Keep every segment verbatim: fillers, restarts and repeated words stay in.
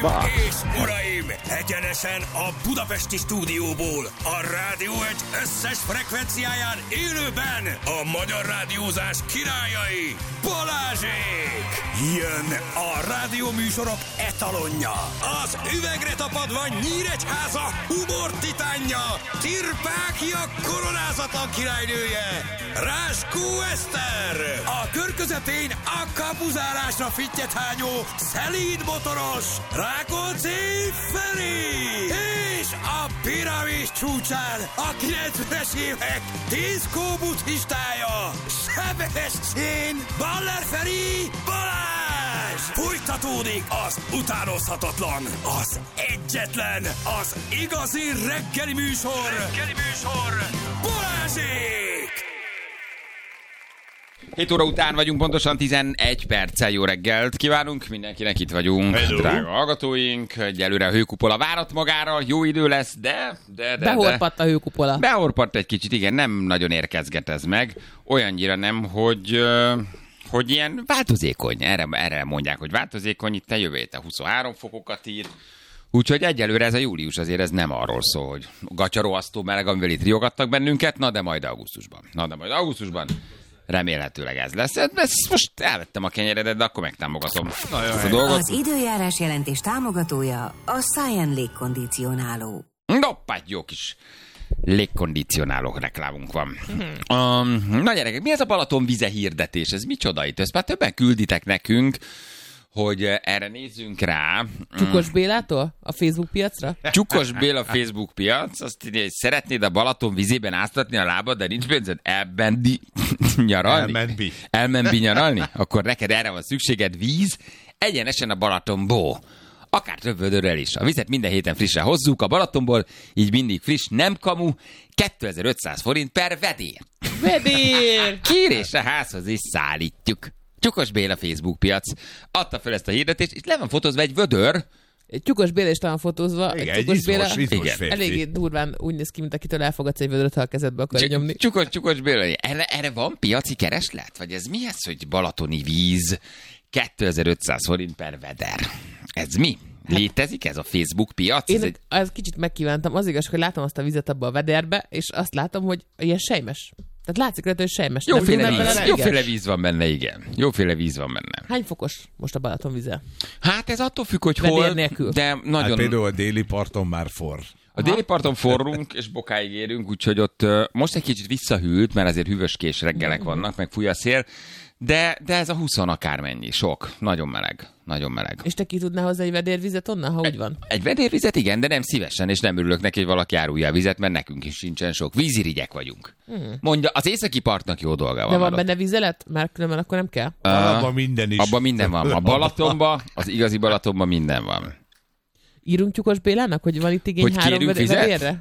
Hölgyeim és uraim, egyenesen a budapesti stúdióból, a Rádió egy összes frekvenciáján élőben a magyar rádiózás királyai, Balázsék! Jön a rádióműsorok etalonja, az üvegre tapadva Nyíregyháza humor titánja, Tirpákia koronázatlan királynője, Ráskó Eszter! A kör közepén a kapuzálásra fittyethányó, szelíd motoros, Rákóczi Feri! És a piramis csúcsán a kilencvenes évek diszkó buddhistája, Sebestyén Baller Feri Balázs! Folytatódik az utánozhatatlan, az egyetlen, az igazi reggeli műsor, reggeli műsor, Balázsék! hét óra után vagyunk, pontosan tizenegy perccel. Jó reggelt kívánunk mindenkinek, itt vagyunk. Hello. Drága hallgatóink, egyelőre a hőkupola várat magára, jó idő lesz, de... de, de Behorpadt a hőkupola. Behorpadt egy kicsit, igen, nem nagyon érkezget ez meg. Olyannyira nem, hogy... hogy ilyen változékony. Erre, erre mondják, hogy változékony. Itt a jövő héten huszonhárom fokokat ír. Úgyhogy egyelőre ez a július azért ez nem arról szól, hogy gacsaroasztó meleg, amivel itt riogattak bennünket, na de majd augusztusban. Na de majd augusztusban remélhetőleg ez lesz. Ezt most elvettem a kenyeredet, de akkor megtámogatom. Az időjárás jelentés támogatója a Science légkondicionáló. Noppát, jó kis légkondicionáló reklámunk van. Um, na gyerekek, mi ez a Balaton vize hirdetés? Ez micsoda itt? Ezt már többen külditek nekünk, hogy erre nézzünk rá. Csukos Bélától? A Facebook piacra? Csukos Béla Facebook piac. Azt írja, hogy szeretnéd a Balaton vizében áztatni a lábad, de nincs pénzed elbendi nyaralni? Elmenbi. Elmenbi nyaralni? Akkor neked erre van szükséged, víz, egyenesen a Balatonból. Akár több vödörrel is. A vizet minden héten frissre hozzuk a Balatonból, így mindig friss, nem kamu, kétezer-ötszáz forint per vedér. Vedér! Kérésre házhoz is szállítjuk. Csukos Béla Facebook piac adta fel ezt a hirdetést, és le van fotózva egy vödör. Egy Csukos Béla is talán fotózva. Igen, egy Csukos Béla, izmos, izmos igen. eléggé durván úgy néz ki, mint akitől elfogadsz egy vödröt, ha a kezedbe akarja nyomni. Csukos, Csukos Béla. Erre, erre van piaci kereslet? Vagy ez mi ez, hogy balatoni víz kétezer-ötszáz forint per veder? Ez mi? Létezik ez a Facebook piac? Én ez egy... egy... kicsit megkívántam. Az igaz, hogy látom azt a vizet abba a vederbe, és azt látom, hogy ilyen sejmes. Tehát látszik rajta, hogy sejmes. Jóféle Nem, víz. nem, Jóféle víz van benne, igen. Jóféle víz van benne. Hány fokos most a Balaton vize? Hát ez attól függ, hogy Vedér hol, nélkül. de nagyon... Hát például a déli parton már forr. A déli parton forrunk, és bokáig érünk, úgyhogy ott uh, most egy kicsit visszahűlt, mert azért hűvöskés reggelek vannak, meg fúj a szél, de, de ez a húsz akármennyi, sok, nagyon meleg, nagyon meleg. És te ki tudnál hozzá egy vedérvizet onnan, ha úgy van? Egy vedérvizet igen, de nem szívesen, és nem örülök neki, hogy valaki árulja a vizet, mert nekünk is sincsen sok. Vízirigyek vagyunk. Hmm. Mondja, az északi partnak jó dolga van. De van benne vízelet? Mert különben akkor nem kell. Uh, abban minden is. Abban minden van. A Balatonban, az igazi Balatonban minden van. Írunk Csukos Bélának, hogy van itt igény hogy három kérünk vedérre?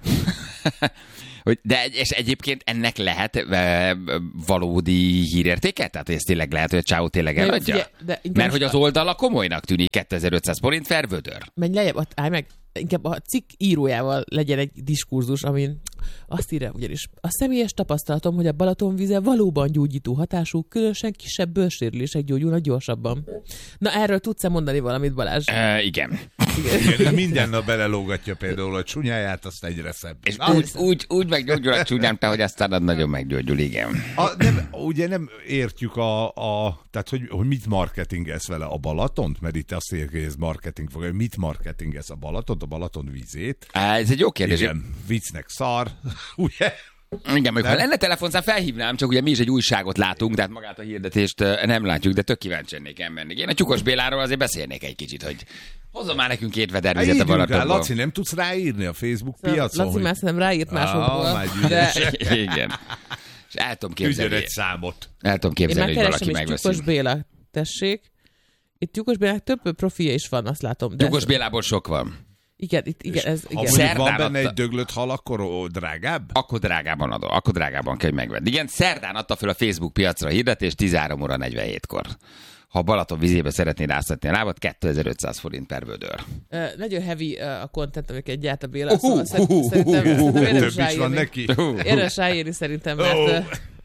Hogy, de és egyébként ennek lehet e, valódi hírértéke? Tehát hogy ez tényleg lehet, hogy a csávó tényleg Na jó, eladja? figyelj, de Mert hogy az oldala komolynak tűnik, kétezer-ötszáz forint per vödör. Menj lejjebb, ott állj meg. Inkább a cikk írójával legyen egy diskurzus, amin azt írja ugyanis. A személyes tapasztalatom, hogy a Balaton vize valóban gyógyító hatású, különösen kisebb bőrsérülések gyógyulnak gyorsabban. Na erről tudsz-e mondani valamit, Balázs? Uh, igen. igen. Minden nap belelógatja például a csúnyáját, azt egyre szebb. És úgy, úgy, úgy meggyógyul a csúnyám, te, hogy aztán az nagyon meggyógyul, igen. A, nem, ugye nem értjük a, a tehát hogy, hogy mit marketingez vele a Balatont, mert itt azt érjük, hogy ez marketing fog, mit marketingez a Balatont, a Balaton vízét. Á, ez egy jó kérdés. Igen, viccnek szar, ugye? Igen, mondjuk, ha lenne telefonszám, felhívnám, csak ugye mi is egy újságot látunk, tehát magát a hirdetést nem látjuk, de tök kíváncsi lennék elmenni. Én a Csukos Béláról azért beszélnék egy kicsit, hogy hozzon már nekünk két vedervizet a Balatonból. Laci, nem tudsz ráírni a Facebook szóval piacon? Laci már szerintem ráírt másokból. Ah, de... Igen. És el tudom képzelni. egy számot. El tudom képzelni, hogy valaki megveszi. Csukos Béla, tessék. Itt Csukos Bélának több profilja is van, azt látom. Csukos ez... Bélából sok van. Igen, itt, igen, ez, ha igen. van benne adta... egy döglött hal, akkor ó, drágább? Akkor drágában adom, akkor drágában kell megvenni. Igen, szerdán adta fel a Facebook piacra a hirdetés tizenhárom óra negyvenhétkor. Ha Balaton vizébe szeretnéd áztatni a lábat, kétezer-ötszáz forint per vödör. Uh, nagyon heavy uh, a content, amiket gyárt a Béla, szóval uh, uh, uh, szerintem, uh, uh, szerintem uh, érdemes több is van ráírni. neki. Érdemes ráírni szerintem, mert... Uh,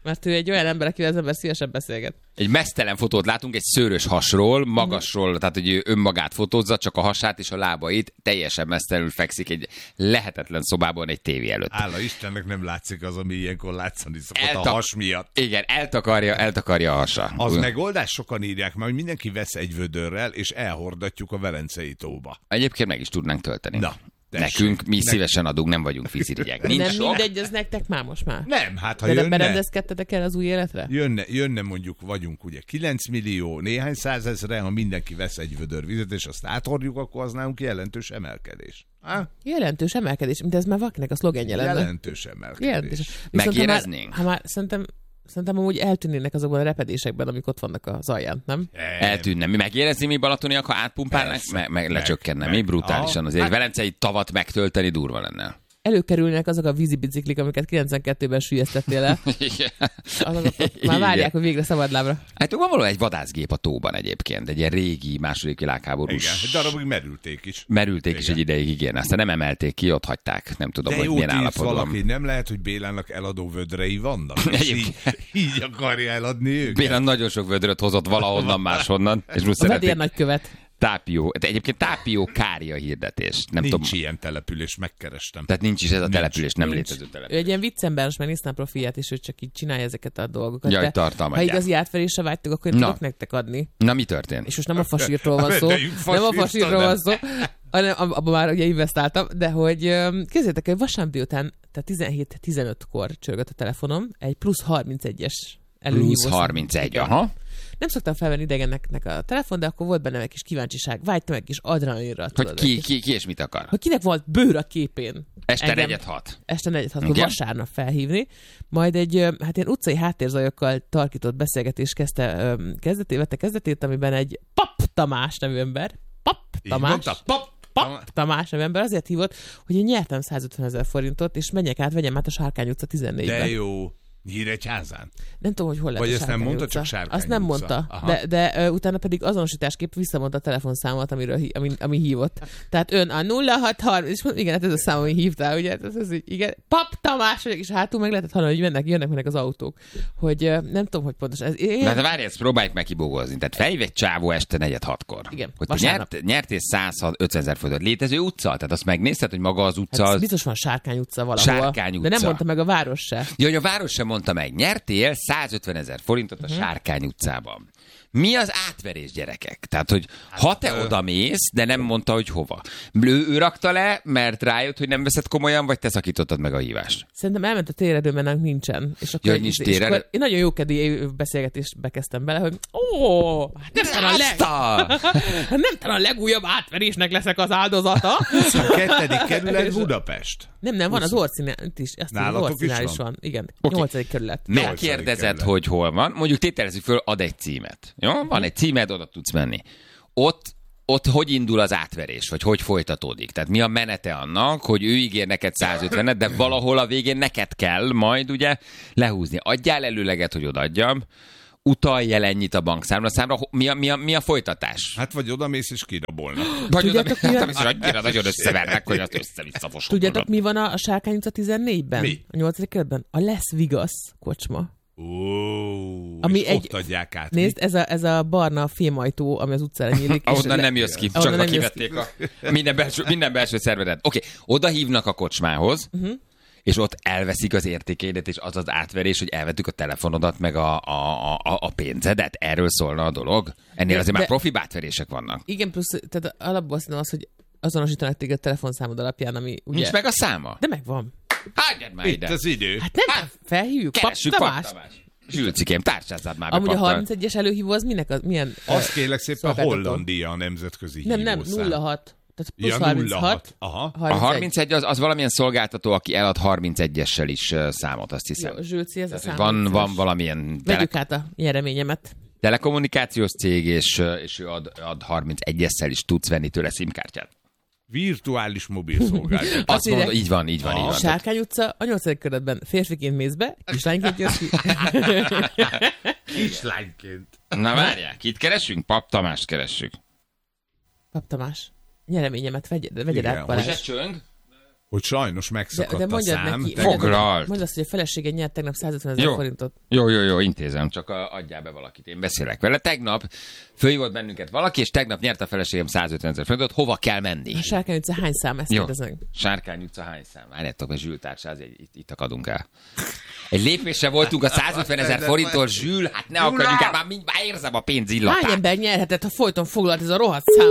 Mert ő egy olyan ember, akivel az ember szívesen beszélget. Egy mesztelen fotót látunk egy szőrös hasról, magasról, mm. tehát hogy ő önmagát fotózza, csak a hasát és a lábait, teljesen mesztelenül fekszik egy lehetetlen szobában egy tévé előtt. Hála Istennek nem látszik az, ami ilyenkor látszani szokott Eltak- a has miatt. Igen, eltakarja, eltakarja a hasa. Az uh. megoldás, sokan írják már, hogy mindenki vesz egy vödörrel, és elhordatjuk a Velencei tóba. Egyébként meg is tudnánk tölteni. Na. Tessék. Nekünk, mi Nekünk. szívesen adunk, nem vagyunk vízirigyek. Nem sok. mindegy, ez nektek már most már. Nem, hát ha de jönne... De berendezkedtetek el az új életre? Jönne, jönne mondjuk, vagyunk ugye kilenc millió, néhány százezre, ha mindenki vesz egy vödör vizet, és azt áthordjuk, akkor az nálunk jelentős emelkedés. Ha? Jelentős emelkedés, mint ez már valakinek a szlogenje lenne. Jelentős emelkedés. Jelentős. Megéreznénk? Ha már, ha már szerintem Szerintem amúgy eltűnnének azokban a repedésekben, amik ott vannak az alján, nem? Eltűnne. Mi megérezni mi balatoniak, ha átpumpálnak? Meg, meg lecsökkenne. Mi brutálisan. Azért egy velencei tavat megtölteni durva lenne. Előkerülnek azok a vízibiciklik, amiket kilencvenkettőben süllyesztettél el. Azok már várják, hogy végre szabadlábra. Hát van valami egy vadászgép a tóban egyébként. Egy ilyen régi második világháborús. Igen, egy darabig merülték is. Merülték igen. is egy ideig, igen. Aztán nem emelték ki, ott hagyták. Nem tudom, de hogy milyen állapotban. Valaki, nem lehet, hogy Bélának eladó vödrei vannak, és így, így akarja eladni őket. Béla nagyon sok vödröt hozott valahonnan, máshonnan. És most a vedér nagykövet. Tápió, de egyébként Tápió Kária hirdetés. Nem nincs tudom. ilyen település, megkerestem. Tehát nincs is ez a nincs, település, nem nincs. létező település. Ő egy ilyen viccember, most már néztem a profilját, és ő csak így csinálja ezeket a dolgokat. Jaj, tartalmadják. Ha igazi átverésre vágytok, akkor én tudok nektek adni. Na, mi történt? És most nem a fasírtól van szó. Nem a fasírtól van szó. Hanem abban már ugye investáltam, de hogy képzeljétek, hogy vasárnap délután, tehát tizenhét tizenötkor csörgött a telefonom, egy plusz harmincegyes előhívó. Plusz harmincegy, aha. Nem szoktam felvenni idegeneknek a telefon, de akkor volt bennem egy kis kíváncsiság, vágytam egy kis adrenalinra. Hogy ki, ki, ki és mit akar? Hogy kinek volt bőr a képén. Este negyed hat. Este negyed hatkor vasárnap felhívni. Majd egy hát ilyen utcai háttérzajokkal tarkított beszélgetés kezdte, kezdetét, vette kezdetét, amiben egy Pap Tamás nevű ember, Pap Tamás, Pap, Pap Tamás nevű ember azért hívott, hogy én nyertem százötvenezer forintot, és menjek át, vegyem át a Sárkány utca tizennégyben. De jó. Nyíregyházán? Nem tudom, hogy hol lett Vagy a ezt nem mondta, utca. csak Sárkány Azt nem utca. mondta, Aha. de, de uh, utána pedig azonosításképp visszamondta a telefonszámot, amiről, ami, ami hívott. Tehát ön a nulla hat harminc, és igen, hát ez a szám, ami hívtál, ugye? Ez, ez, igen. Pap Tamás vagyok, és hátul meg lehetett hallani, hogy jönnek, jönnek mennek az autók. Hogy uh, nem tudom, hogy pontosan. Ez, én... Na, de várj, ezt próbáljuk meg kibógozni. Tehát felhív egy csávó este negyed hatkor. Igen, hogy te nyert, nyertél százötvenezer forintot. Létező utca? Tehát azt megnézted, hogy maga az utca... Hát az... biztos van Sárkány utca valahol. Sárkány utca. De nem mondta meg a város se. Ja, hogy a város sem mondta meg. Nyertél százötvenezer forintot a uh-huh. Sárkány utcában. Mi az átverés, gyerekek? Tehát, hogy ha te oda mész, de nem mondta, hogy hova. Ő, ő rakta le, mert rájött, hogy nem veszed komolyan, vagy te szakítottad meg a hívást? Szerintem elment a téredő, mert nálunk nincsen. És akkor, ja, nincs és akkor én nagyon jókedély beszélgetést bekezdtem bele, hogy ó, hát nem talán a, leg... nem talán a legújabb átverésnek leszek az áldozata. huszonkettő kerület Budapest. Nem, nem, van az Orcinál is. Ezt nálatok az Orcinál is is van. van. Igen, okay. nyolcadik kerület. Megkérdezed, hogy hol van. Mondjuk tételezzük föl, ad egy címet. Jó? Van egy címed, oda tudsz menni. Ott Ott hogy indul az átverés, vagy hogy folytatódik? Tehát mi a menete annak, hogy ő ígér neked százötvenet, de valahol a végén neked kell majd ugye lehúzni. Adjál előleget, hogy odaadjam, utalj el ennyit a bankszámla számra. Mi a, mi, a, mi a folytatás? Hát vagy odamész és kirabolnak. Vagy odamész és annyira nagyon összevernek, hogy azt össze-visszafosod. Tudjátok, mi van a, a Sárkány utca tizennégyben? Mi? A nyolcadik kerületben? A Lesz Vigasz kocsma. Ó, ami és egy, ott adják át. Nézd, ez a, ez a barna fémajtó, ami az utcára nyílik. Ahonnan nem jössz ki, csak ha kivették ki. a minden belső, minden belső szervedet. Oké, okay. Oda hívnak a kocsmához, uh-huh. és ott elveszik az értékeidet, és az az átverés, hogy elvettük a telefonodat, meg a, a, a, a pénzedet. Erről szólna a dolog. Ennél de, azért de, már profi átverések vannak. Igen, plusz, tehát alapból szerintem az, hogy azonosítanak téged a telefonszámod alapján, ami ugye... Nincs meg a száma? De megvan. Hagyjad már ide. Itt az idő. Hát nem, hát, felhívjuk. Keressük Pap Tamás. Zsülcikém, tárcsázzad már be. Amúgy a harmincegyes előhívó az minek az, milyen... Azt kérlek szépen, Hollandia a nemzetközi Nem, nem, nulla hat. Tehát plusz ja, harminchat. Aha. A harmincegy az, az valamilyen szolgáltató, aki elad harmincegyessel is uh, számot, azt hiszem. Jó, Zsülci, ez Tehát, a van, van valamilyen... Vegyük tele... át a nyereményemet. Telekommunikációs cég, és, és ő ad, ad harmincegyessel is tudsz venni tőle szimkártyát. Virtuális mobil szolgáltatás. Azt mondom, így van, így van, ah. így van. Sárkány utca, a nyolcadik kerületben férfiként mész be, kislányként jössz ki. Kislányként. Na várják, itt keresünk? Pap Tamást keressük. Pap Tamás. Nyereményemet vegyed, vegyed át, Balázs. Most csöng? Hogy sajnos megszakadt de, de a szám. Neki, Foglalt. Mondd azt, hogy a felesége nyert tegnap százötvenezer forintot. Jó, jó, jó, intézem, csak a, adjál be valakit, én beszélek vele. Tegnap fölhívott bennünket valaki, és tegnap nyert a feleségem százötvenezer forintot, hova kell menni? A Sárkány utca hány szám, ezt kérdezem? Sárkány utca hány szám? Várjátok, a Zsül társáz, itt, itt akadunk el. Egy lépésre voltunk a százötvenezer forinttól, Zsül, hát ne akarjuk el, már, már érzem a pénz illatát. Hány ember nyerhetett, ha folyton foglalt ez a rohadt szám?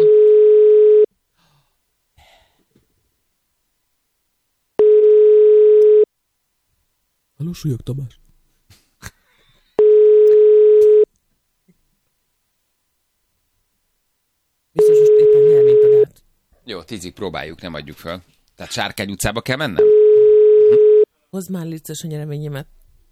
Halló, Súlyog Tamás. Biztos, most éppen nyelvénytagát. Jó, tízig próbáljuk, nem adjuk fel. Tehát Sárkány utcába kell mennem? Hozd már létszes a nyereményemet.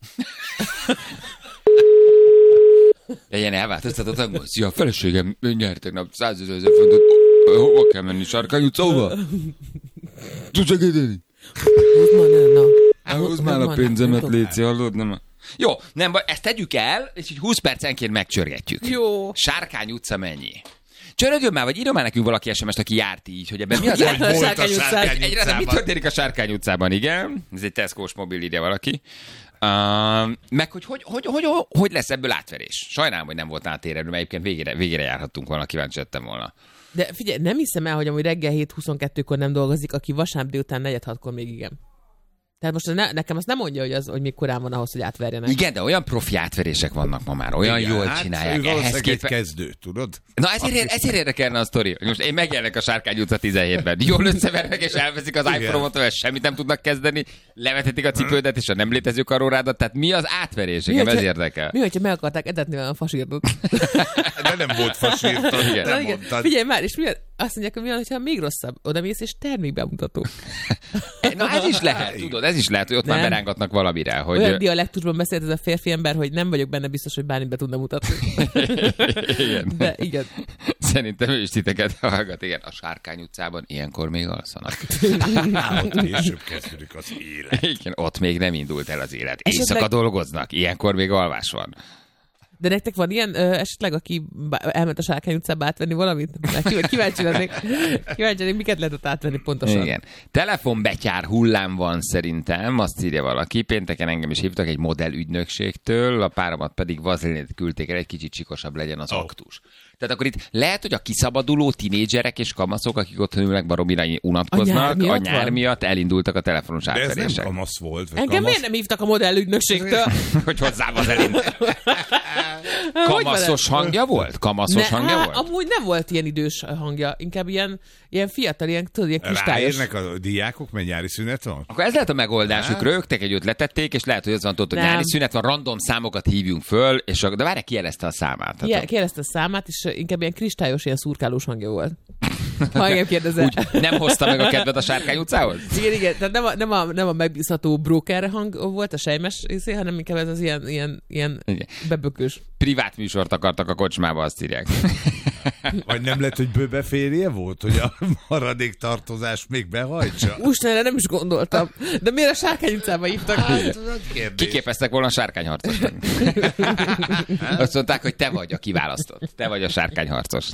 Legyen elváltoztatottan, hogy szia, a feleségem nyert tegnap százezer forintot. Hova kell menni, Sárkány utcába? Tudsz segíteni? Hozd már, ne, na. Hozd már a pénzemet, léci, hallod? Nem. Jó, nem baj, ezt tegyük el, és így húsz percenként megcsörgetjük. Jó. Sárkány utca mennyi? Csörögjön már, vagy írjon már nekünk valaki es em est, aki járt így, hogy ebben mi az? Hogy volt a Sárkány utcában? Egyre, mi történik a Sárkány utcában, igen? Ez egy Tesco-s mobil, ide valaki. Uh, meg hogy hogy, hogy, hogy hogy lesz ebből átverés? Sajnálom, hogy nem volt átérelő, mert egyébként végére, végére járhattunk volna, kíváncsi lettem volna. De figyelj, nem hiszem el, hogy amúgy reggel hét huszonkettőkor nem dolgozik, aki vasárnap délután negyed hatkor még igen. Tehát most ne, nekem azt nem mondja, hogy az, hogy még korán van ahhoz, hogy átverjenek. Igen, de olyan profi átverések vannak ma már, olyan igen, jól hát csinálják. Ő valószínűleg képe... egy kezdő, tudod? Na ezért, ezért érdekelne a sztori. Most én megjelennek a Sárkány utca tizenhétben. Jól összevernek és elveszik az iPhone-ot, és semmit nem tudnak kezdeni, levethetik a cipődet és a nem létező karórádat. Tehát mi az átverés? Igen, ez érdekel. Mi, hogyha meg akarták etetni a fasírtot? De nem volt fasírtot. Igen. Igen. Figyelj már, és mi, azt mondják, hogy mi, hogyha még rosszabb, odamész és termékbemutató. Na ez is lehet, tudod, ez is lehet, hogy ott nem. Már berángatnak valamire. Hogy... Olyan dialektusban beszélt ez a férfi ember, hogy nem vagyok benne biztos, hogy bármit be tudna mutatni. Igen. De igen. Szerintem ő is titeket hallgat. Igen, a Sárkány utcában ilyenkor még alszanak. Ott később kezdődik az élet. Igen, ott még nem indult el az élet. Éjszaka esetleg... dolgoznak, ilyenkor még alvás van. De nektek van ilyen ö, esetleg, aki elment a Sárkány utcába átvenni valamit? Kíváncsi lennék, kíváncsi lennék, miket lehetett átvenni pontosan? Igen. Telefonbetyár hullám van szerintem, azt írja valaki. Pénteken engem is hívtak egy modellügynökségtől, a páromat pedig vazelinét küldték el, egy kicsit csikosabb legyen az oh. aktus. Tehát akkor itt lehet, hogy a kiszabaduló tinédzserek és kamaszok, akik otthon ülnek baromira unatkoznak, a nyár miatt, a nyár miatt elindultak a telefonos átverések. De ez nem kamasz volt. Engem kamasz... miért nem hívtak a modellügynökségtől? Hogy hozzá vazelint. Kamaszos hangja volt? Kamaszos ne, hangja há, volt? Amúgy nem volt ilyen idős hangja, inkább ilyen, ilyen fiatal, ilyen, tudod, ilyen kristályos. Ráérnek a diákok, mert nyári szünet van? Akkor ez lehet a megoldásuk, rögtek egy ötletették, és lehet, hogy az van tudod, hogy nyári szünet van, random számokat hívjunk föl, és a, de várj, kijelezte a számát. Hát kijelezte a számát, és inkább ilyen kristályos, ilyen szurkálós hangja volt. Ha engem kérdezel. Úgy nem hozta meg a kedved a Sárkány utcához? Igen, igen. Tehát nem a, nem a, nem a megbízható broker hang volt, a sejmes részé, hanem inkább ez az ilyen, ilyen, ilyen bebökős. Privát műsort akartak a kocsmába, azt írják. Vagy nem lett, hogy bőbeférje volt, hogy a maradék tartozás még behajtsa? Úristen, nem is gondoltam. De miért a Sárkány utcába hívtak? Hát, kiképeztek volna a sárkányharcos. Azt mondták, hogy te vagy a kiválasztott. Te vagy a sárkányharcos.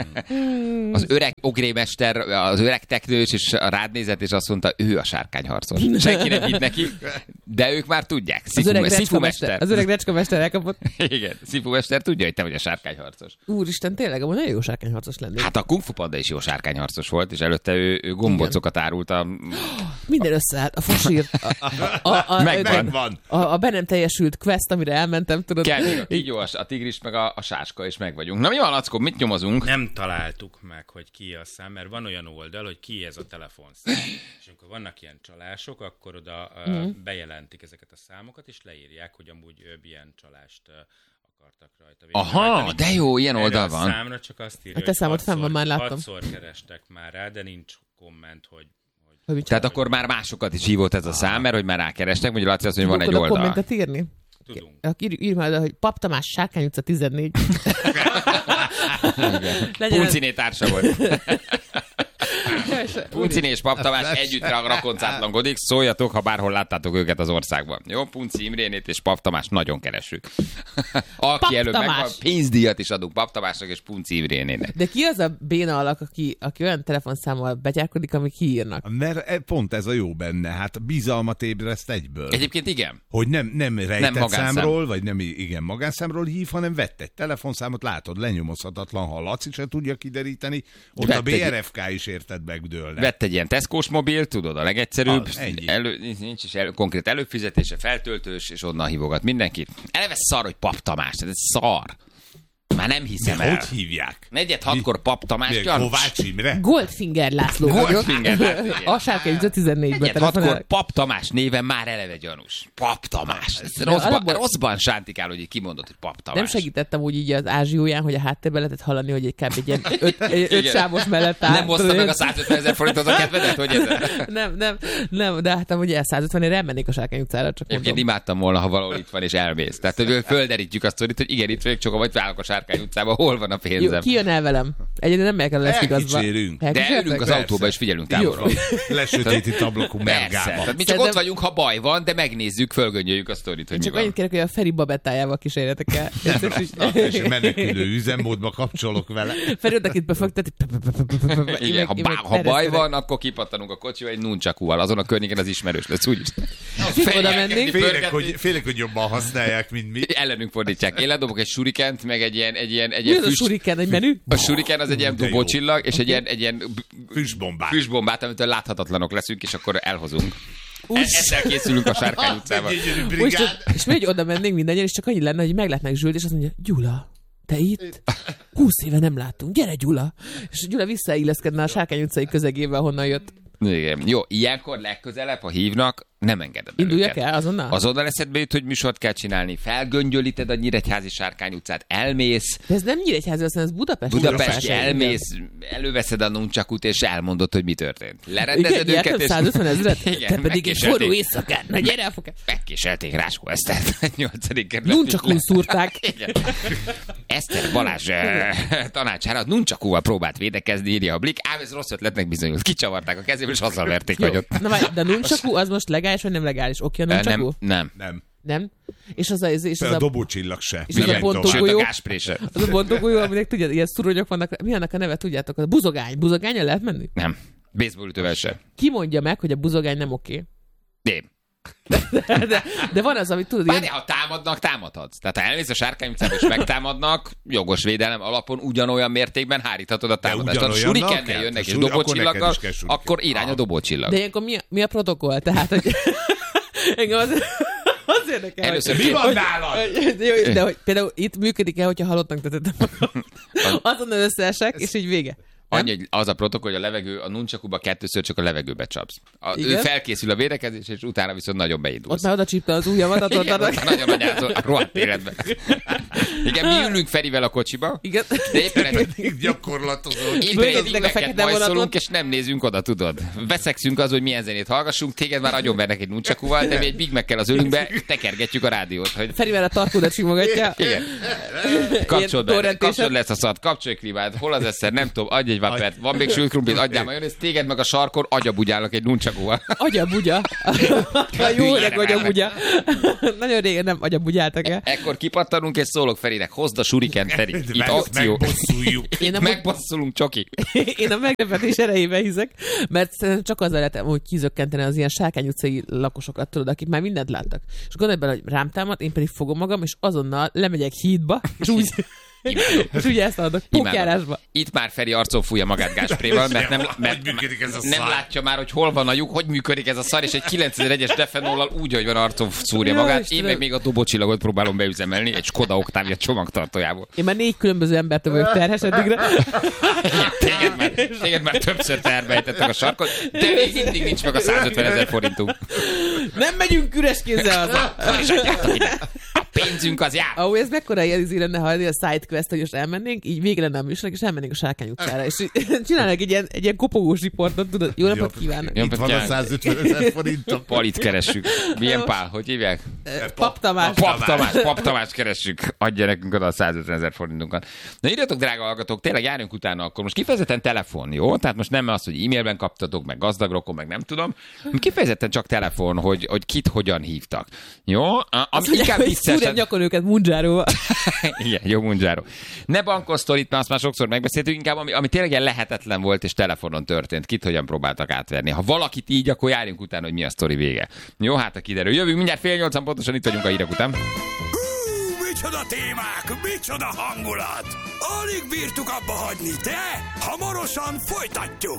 Az öreg ogrémester, az öreg teknős, és a rád nézett, és azt mondta, ő a sárkányharcos. Senki nem hitt neki, de ők már tudják. Szifu, az öreg recska-mester. Az öreg recska-mester elkapott. Igen, Szifu-mester tudja, hogy te vagy a sárkányharcos. Úristen, tényleg, amúgy nagyon jó sárkányharcos lennék. Hát a Kung Fu Panda is jó sárkányharcos volt, és előtte ő, ő gombocokat árult a... Minden összeállt, a fasírt. A, a, a, megvan. A, a be nem teljesült quest, amire elmentem, tudod. Kell még a kígyó, a tigris, meg a, a sáska, és meg vagyunk. Na mi van, Lackó, mit nyomozunk? Nem találtuk meg, hogy ki a szám, mert van olyan oldal, hogy ki ez a telefonszám. És amikor vannak ilyen csalások, akkor oda mm. uh, bejelentik ezeket a számokat, és leírják, hogy amúgy uh, milyen csalást uh, akartak rajta. Aha, rajta, de jó, ilyen oldal van. A számra csak azt írja, a te számot fenn van, már láttam. Hatszor kerestek már rá, de nincs komment, hogy... hogy Tehát hogy akkor már másokat is hívott ez a szám, mert hogy már rákerestek, mondja Laci azt, hogy van egy oldal. Tudunk kommentet írni? Tudunk. Írj, írj már, hogy Pap Tamás, Sárkány utca tizennégy. Pulciné társa volt. Puncini és Pap Tamás együtt rakoncátlankodik, szóljatok, ha bárhol láttátok őket az országban. Jó, Punci Imrénét és Pap Tamás nagyon keressük. Aki előbb megvan, pénzdíjat is adunk Pap Tamásnak és Punci Imrénének. De ki az a béna alak, aki, aki olyan telefonszámmal betyárkodik, ami kiírnak? Mert pont ez a jó benne, hát bizalmat ébreszt egyből. Egyébként igen. Hogy nem, nem rejtett nem számról, vagy nem igen magánszámról hív, hanem vett egy telefonszámot, látod, lenyomozhatatlan, ha Laci se tudja kideríteni, ott vett a bé er ef ká egy... is érted megdőlne. Vett egy ilyen Tesco-s mobil, tudod, a legegyszerűbb, ah, elő, nincs is elő, konkrét előfizetése, feltöltős, és onnan hívogat mindenkit. Eleve szar, hogy Pap Tamás, ez szar. Már nem hiszem de el. hogy hívják? Negyed hatkor Pap Tamás gyanús. Kovács Imre? Goldfinger László Goldfinger László. A Sárkány utca tizennégyben. Negyed hatkor Pap Tamás néven már eleve gyanús. Pap Tamás. Rosszban, alapból... rosszban sántikál, hogy kimondott, hogy Pap Tamás. Nem segítettem úgy így az ázsióján, hogy a háttérben lehetett hallani, hogy egy kb. Egy ilyen öt, egy öt sávos mellett áll. Nem hozta meg a százötven ezer forintot a kedvedet, hogy ez? Nem, nem, nem, de hát hogy el százötvenért elmennék a Sárkány utcára, csak mondom. Én imádtam volna, ha valahol itt van és elmész. Tehát, hogy földerítjük azt, hogy igen, itt vagyok, csak vagy válok a Sárkány utcába, hol van a pénzem. Jó, ki jön el velem? Egyébként nem megyek el a lesz igazba. De ülünk az autóba és figyelünk távolról. Lesötétít ablakú mergába. Tehát mi csak ott vagyunk, ha baj van, de megnézzük, fölgöngyöljük a sztorit, hogy mi csak van. Csak annyit kérek, hogy a Feri babettájával kísérjetek el. És menekülő üzemmódba kapcsolok vele. Feri oda itt befogtat. Igen, ha, bá, ha baj van, akkor kipattanunk a kocsival egy nuncsakúval. Azon a környéken az ismerős lesz, úgyis. Oda mennénk. Félek, hogy, félek, hogy jobban használják, mint mi. Ellenünk fordítják. Én ledobok egy surikent, meg egy ilyen, egy ilyen, egy ilyen füst... a suriken, egy menü? A suriken az egy ilyen dobócsillag, és okay. egy ilyen, egy ilyen füstbombát. füstbombát, amitől láthatatlanok leszünk, és akkor elhozunk. E- ezzel készülünk a Sárkány utcában. És mi egy oda mennénk mindannyian, és csak annyi lenne, hogy meglátnánk Zsült, és azt mondja, Gyula, te itt? Húsz éve nem láttunk, gyere Gyula! És Gyula visszailleszkedne a Sárkány utcai közegével, honnan jött. Igen. Jó, ilyenkor legközelebb, ha hívnak, nem engeded el Induljak őket. el azonnal? Azonnal eszedbe jut, hogy műsort kell csinálni, felgöngyölíted a Nyíregyházi Sárkány utcát, elmész. De ez nem Nyíregyházi, aztán ez Budapest. Budapest, elmész, előveszed a nuncsakut, és elmondod, hogy mi történt. Lerendezed igen, őket, és... százötven ezret? Igen, te pedig egy forró éjszakát, na gyere elfogad. Megkéselték Ráskó Esztert, nyolcadik kerület. Nuncsakún szúrták. Igen. Eszter Balázs tanácsára nuncsakúval próbált védekezni, írja a Blik, ám ez rossz ötletnek bizonyult. Kicsavarták a kezéből, és azzal verték nagyot. Na várj, de a nuncsakú az most legális, vagy nem legális? Oké, a nuncsakú? Nem, nem. Nem? És az a... És az a, a dobócsillag se. És az a bontógolyó. A az a bontógolyó, aminek tudjátok, ilyen szuronyok vannak. Mi annak a neve, tudjátok? A buzogány. Buzogánnyal lehet menni? Nem. Baseballütővel se. Ki mondja meg, hogy a buzogány nem oké? Én. De, de, de van az, amit tudod... Bárja, ilyen... ha támadnak, támadhatsz. Tehát ha elmész a Sárkány utcába és megtámadnak, jogos védelem alapon ugyanolyan mértékben háríthatod a támadást. Ha surikennel jönnek és dobócsillaggal, akkor irány a dobócsillag. De ilyenkor mi a, mi a protokoll? Tehát, hogy engem az... Az érdekel, először mi van nálad? Jó, de hogy például itt működik-e, hogyha halottnak tetettem magam? Azonnal összeesek, és így vége. Annyi, hogy az a protokoll, hogy a levegő, a nuncsakúba kettőször csak a levegőbe csapsz. A, ő felkészül a védekezés, és utána viszont nagyon beindulsz. Ott már oda csípte az ujjamat, a tortának. Nagyon anyázol, a rohadt életben. Igen, mi ülünk Ferivel a kocsiba. Igen. De éppen egy gyakorlatozó. Éppen egy fekete majszolunk, és nem nézünk oda, tudod. Veszekszünk az, hogy milyen zenét hallgassunk, téged már agyonvernek egy nuncsakúval, de mi egy Big Mac-kel az ölünkbe tekergetjük a rádiót. Hogy... Ferivel a tarkódat simogatja. Igen. Kapcsolod be, kapcsolod le ezt a szart, kapcsolj klímát, hol az eszer, nem tudom, adj egy vapert, van még sült krumplit, adjál majonézt, téged meg a sarkon agyabugyálnak egy nuncsakúval. Agyabugya. Jó öreg agyabugya. Nagyon régen nem agyabugyáltak el. Ekkor kipattanunk és szólok Ferinek, hozd a surikent, Feri. Itt akció. Megbosszuljuk. Megbosszulunk, csoki. Én a meglepetés erejébe hiszek, mert csak azzal lehet, hogy kizökkenteni az ilyen Sárkány utcai lakosokat, tudod, akik már mindent láttak. És gondolj bele, hogy rám támad, én pedig fogom magam, és azonnal lemegyek hídba, és úgy... És ugye ezt adok, pókjárásba. Itt már Feri arcon fújja magát gáspréval, mert nem, mert nem látja már, hogy hol van a lyuk, hogy működik ez a szar, és egy kilencezer-es defenollal úgy, hogy van arcon szúrja ja, magát. Istenem. Én meg még a dobócsillagot próbálom beüzemelni egy Skoda Octavia csomagtartójából. Én már négy különböző embert vagyok terhes eddigre. Téged már, téged már többször terbejtettek a sarkon, de még mindig nincs meg a százötven ezer forintunk. Nem megyünk üres kézzel haza. És adjátok ide. A pénzünk az jár. Ahol ez mekkora élizé lenne, ha a sidequest, hogy most elmennénk, így végre nem műsornak, és elmennénk a Sárkány utcára, és csinálnak egy ilyen, egy ilyen kopogós riportot, tudod, jó napot kívánok. Itt van a százötven forintot. Palit keressük. Milyen Pál? Hogy hívják? Pap Tamás. Pap Tamás, Pap Tamás keressük. Adja nekünk oda a százötven ezer forintunkat. Na írjatok, drága hallgatók, tényleg járjunk utána akkor. Most kifejezetten telefon, jó? Tehát most nem az, hogy e-mailben kaptatok, meg gazdagrokon, meg nem tudom. Kifejezetten csak telefon, hogy, hogy kit hogyan hívtak. Jó? Ami inkább viccesen... Szúrjam nyakon őket Mundzsáróval. Igen, jó Mundzsáró. Ne bankosztorit, mert azt már sokszor megbeszéltük, inkább ami, ami tényleg lehetetlen volt, és telefonon történt. Kit hogyan próbáltak átverni. Ha valakit így, akkor járjunk utána, hogy mi a sztori vége. Jó, hát a kiderül. Jövünk mindjárt fél nyolcan, pontosan itt vagyunk a hírek után. Hú, micsoda témák, micsoda hangulat! Alig bírtuk abba hagyni, de hamarosan folytatjuk!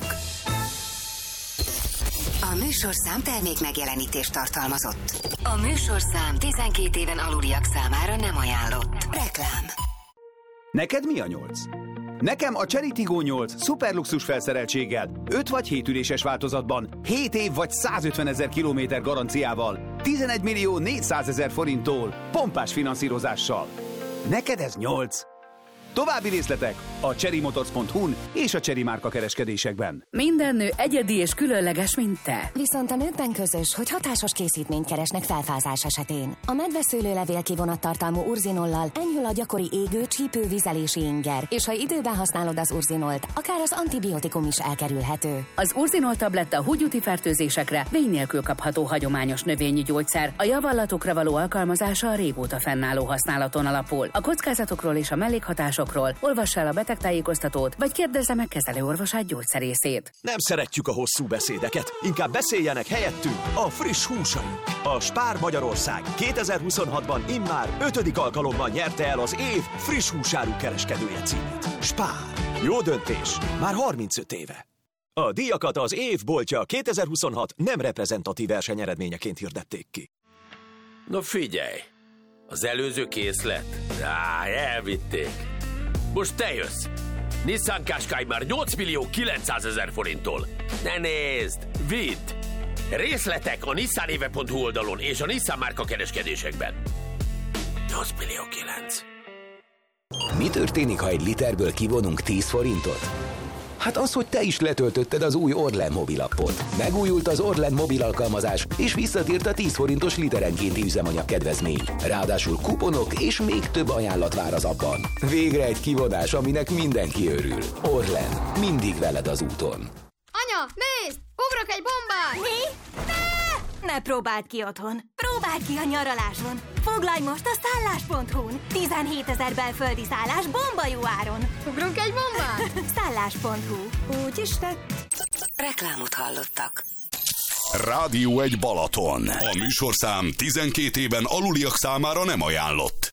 A műsorszám termék megjelenítést tartalmazott. A műsorszám tizenkét éven aluliak számára nem ajánlott. Reklám. Neked mi a nyolc? Nekem a Chery Tiggo nyolc szuperluxus felszereltséggel, öt vagy hét üléses változatban, hét év vagy százötven ezer kilométer garanciával, tizenegy millió négyszázezer forinttól, pompás finanszírozással. Neked ez nyolc? További részletek a chery motors pont hu-n és a Chery márka kereskedésekben. Minden nő egyedi és különleges, mint te. Viszont a nőkben közös, hogy hatásos készítményt keresnek felfázás esetén. A medveszőlőlevél kivonattartalmú urzinollal enyhül a gyakori égő, csípő, vizelési inger, és ha időben használod az urzinolt, akár az antibiotikum is elkerülhető. Az urzinol tabletta húgyúti fertőzésekre vény nélkül kapható hagyományos növényi gyógyszer. A javallatokra való alkalmazása a régóta fennálló használaton alapul. A kockázatokról és a mellékhatásokról olvass el a betegtájékoztatót, vagy kérdezze meg kezelőorvosát, gyógyszerészét. Nem szeretjük a hosszú beszédeket, inkább beszéljenek helyettünk a friss húsai. A Spár Magyarország kétezer-huszonhatban immár ötödik alkalommal nyerte el az év friss húsáru kereskedője címét. Spár. Jó döntés. Már harmincöt éve. A díjakat az év boltja kétezer-huszonhat nem reprezentatív versenyeredményeként hirdették ki. Na figyelj! Az előző készlet? Á, elvitték. Most te jössz. Nissan Qashqai már nyolc millió kilencszázezer forinttól. Ne nézd, vidd! Részletek a nissanéve pont hu oldalon és a Nissan márka kereskedésekben. nyolc millió kilenc. Mi történik, ha egy literből kivonunk tíz forintot? Hát az, hogy te is letöltötted az új Orlen mobilappot. Megújult az Orlen mobil alkalmazás, és visszatért a tíz forintos literenkénti üzemanyag kedvezmény. Ráadásul kuponok és még több ajánlat vár az appban. Végre egy kivonás, aminek mindenki örül. Orlen, mindig veled az úton. Anya, nézd! Ugrok egy bombát! Mi? Ne! Ne próbáld ki otthon. Próbáld ki a nyaraláson. Foglalj most a szállás pont hu-n. tizenhét ezer belföldi szállás bomba jó áron. Ugrunk egy bombát? szállás pont hu. Úgy is tett. Reklámot hallottak. Rádió egy Balaton. A műsorszám tizenkét éven aluliak számára nem ajánlott.